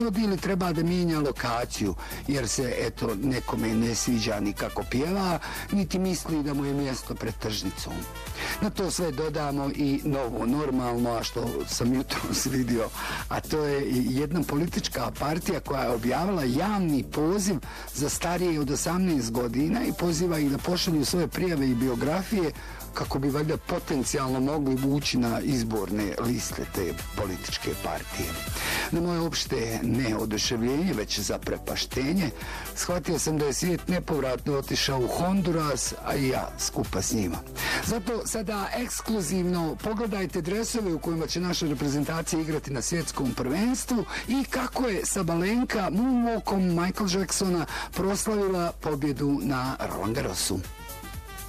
ili treba da mijenja lokaciju, jer se, eto, nekome ne sviđa ni kako pjeva, niti misli da mu je mjesto pred tržnicom. Na to sve dodamo i novo normalno, a što sam jutros vidio, a to je jedna politička partija koja je objavila javni poziv za starije od 18 godina i poziva ih da pošalju svoje prijave i biografije kako bi valjda potencijalno mogli ući na izborne liste te političke partije. Na moje opšte ne oduševljenje, već zaprepaštenje, shvatio sam da je svijet nepovratno otišao u Honduras, a i ja skupa s njima. Zato sada ekskluzivno pogledajte dresove u kojima će naša reprezentacija igrati na svjetskom prvenstvu i kako je Sabalenka moonwalkom Michael Jacksona proslavila pobjedu na Roland Garrosu.